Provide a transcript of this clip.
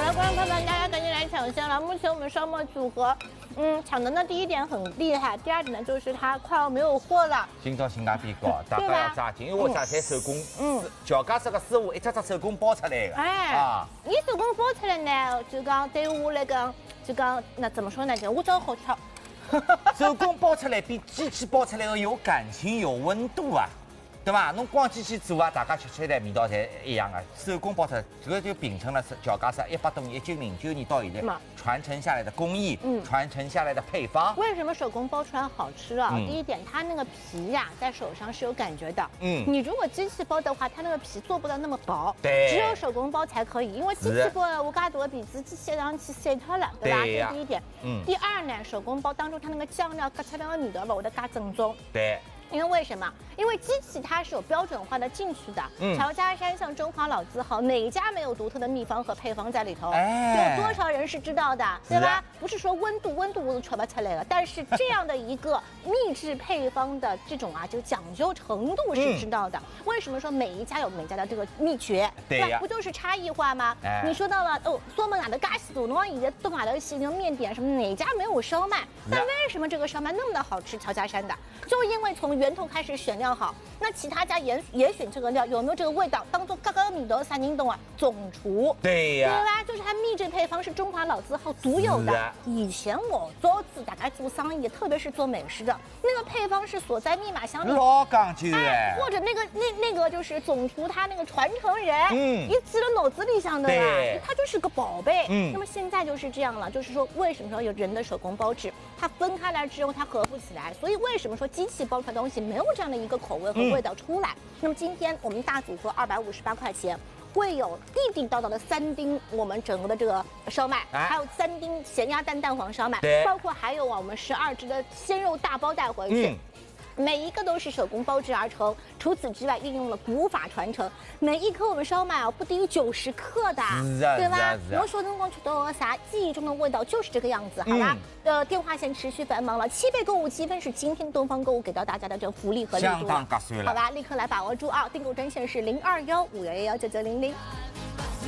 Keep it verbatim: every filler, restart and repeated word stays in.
了，观众朋友们，大家赶紧来抢先了！目前我们烧麦组合，嗯，抢的呢第一点很厉害，第二点呢就是它快要没有货了。 今朝性价比高，大家要抓紧，因为我啥才手工，嗯，乔家这个师傅一只只手工包出来的。 哎，啊，你手工包出来呢，就讲对我来讲，就讲那怎么说呢？就我找好吃。 手工包出来比机器包出来的有感情、有温度啊，对吧？侬光机器做啊，大家吃起来味道侪一样啊。手工包出来，这个就秉承了乔家山一百多年，一九零九年到现在传承下来的工艺，嗯，传承下来的配方。 为什么手工包出来好吃啊？嗯、第一点，它那个皮呀、啊，在手上是有感觉的。嗯，你如果机器包的话，它那个皮做不到那么薄。 对， 只有手工包才可以，因为机器包我嘎多皮子机器上去散脱了，对吧？这是第一点。嗯。第二呢，手工包当中它那个酱料、搁出来的味道吧，我得加正宗。 对。 因为为什么？因为机器它是有标准化的进去的。嗯，乔家山像中华老字号，哪一家没有独特的秘方和配方在里头？哎，有多少人是知道的，对吧？不是说温度，温度我都传不出来了。但是这样的一个秘制配方的这种啊，就讲究程度是知道的。嗯、为什么说每一家有每家的这个秘诀？ 对呀， 不就是差异化吗？哎、你说到了哦，说嘛哪的嘎西多，侬以前东马的西那种面点什么，哪家没有烧麦？但为什么这个烧麦那么的好吃？乔家山的，就因为从源头开始选料好，那其他家也也选这个料，有没有这个味道？当做刚刚味道啥人懂啊？总厨， 对呀， 对吧？就是它秘制配方是中华老字号独有的。以前我早子大概做生意，特别是做美食的，那个配方是锁在密码箱里， 老讲究哎，或者那个那那个就是总厨他那个传承人，嗯，一记了脑子里想的啦，他就是个宝贝。嗯，那么现在就是这样了，就是说为什么说有人的手工包制，它分开来之后它合不起来，所以为什么说机器包出来的东西没有这样的一个口味和味道出来？嗯、那么今天我们大组合二百五十八块钱，会有地地道道的三丁我们整个的这个烧麦，哎、还有三丁咸鸭蛋蛋黄烧麦，包括还有啊我们十二只的鲜肉大包带回去。嗯，每一个都是手工包制而成，除此之外运用了古法传承，每一颗我们烧麦啊不低于九十克的，对吧？我说能光吃到啥，记忆中的味道就是这个样子，好吧？嗯、呃，电话线持续繁忙了，七倍购物积分是今天东方购物给到大家的这个福利和力度， 相当合算了， 好吧？立刻来把握住啊！订购专线是零二幺五幺幺幺九九零零。